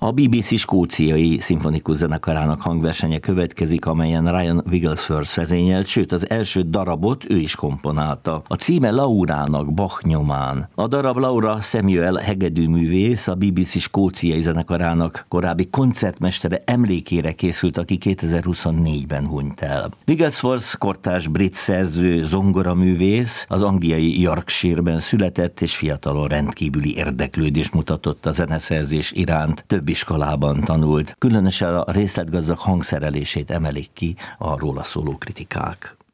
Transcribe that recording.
A BBC skóciai szimfonikus zenekarának hangversenye következik, amelyen Ryan Wigglesworth vezényelt, sőt az első darabot ő is komponálta. A címe Laurának Bach nyomán. A darab Laura Samuel hegedűművész, a BBC skóciai zenekarának korábbi koncertmestere emlékére készült, aki 2024-ben hunyt el. Wigglesworth kortárs brit szerző, zongoraművész, az angliai Yorkshire-ben született, és fiatalon rendkívüli érdeklődést mutatott a zeneszerzés iránt, több iskolában tanult. Különösen a részletgazdag hangszerelését emelik ki a róla szóló kritikák.